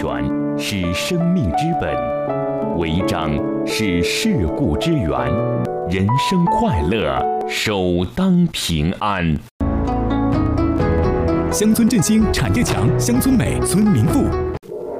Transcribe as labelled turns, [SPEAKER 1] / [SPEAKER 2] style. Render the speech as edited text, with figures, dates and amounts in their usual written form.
[SPEAKER 1] 全是生命之本，违章是事故之源。人生快乐，首当平安。
[SPEAKER 2] 乡村振兴产业强，乡村美村民富。